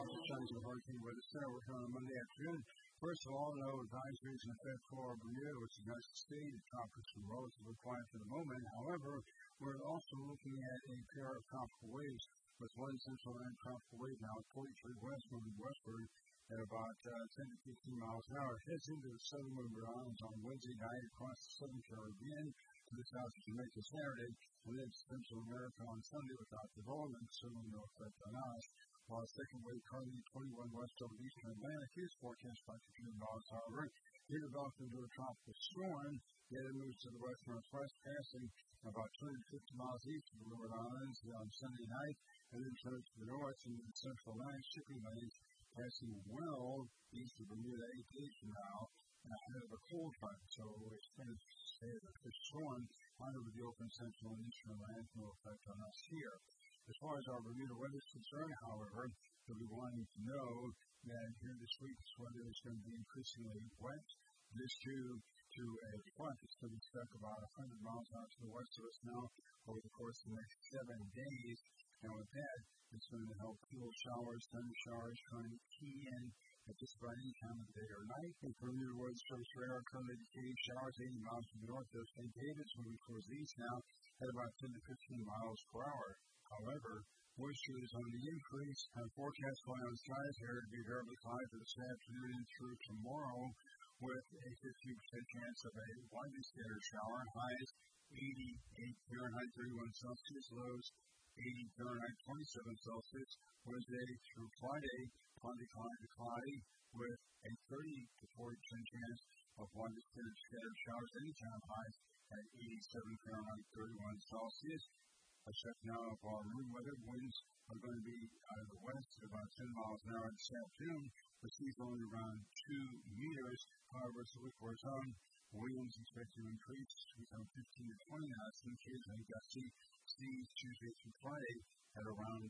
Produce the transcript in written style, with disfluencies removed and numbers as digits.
Sons of Hurricane Weather Center. We're coming on Monday afternoon. First of all, no advisories in effect for Bermuda, which is nice to see. The tropics are relatively quiet for the moment. However, we're also looking at a pair of tropical waves with one central and tropical wave now at 43 west moving westward at about 10 to 15 miles an hour. Heads into the southern Bermuda Islands on Wednesday night across the southern Caribbean to the south of Jamaica Saturday, and then Central America on Sunday without development, certainly no effect on us. While a second wave currently 21 west over the eastern Atlantic is forecast by computer models, however, it developed into a tropical storm. Yet it moves to the west northwest, passing about 250 miles east of the Leeward Islands on Sunday night, and then turns to the north into the central Atlantic shipping lanes, passing well east of Bermuda 8 days from now, ahead of a cold front. So it's going to stay that the storm under the open central and eastern Atlantic, no effect on us here. As far as our Bermuda weather is concerned, however, you'll be wanting to know that here this week, this weather is going to be increasingly wet. This due to a front that's going to be stuck about 100 miles out to the west of us now over the course of the next 7 days. And with that, it's going to help fuel showers, thunder showers, trying to key in at just about any time of the day or night. The Bermuda Weather Service radar currently indicating showers 80 miles to the north of St. David's, moving towards the east now at about 10 to 15 miles per hour. However, moisture is on the increase, and forecast going on skies here to be variably high for this afternoon and through tomorrow, with a 50% chance of a widely scattered shower. Highs 88 Fahrenheit, 31 Celsius, lows 80 Fahrenheit, 27 Celsius. Wednesday through Friday, cloudy to cloudy, with a 30 to 40% chance of widely scattered showers. Anytime highs at 87 Fahrenheit, 31 Celsius. A check now of our marine weather. Winds are going to be out of the west at about 10 miles an hour this afternoon. The sea's only around 2 meters. However, as the week wears on, winds expected to increase from 15 to 20 knots. Some occasionally gusty seas Tuesday through Friday at around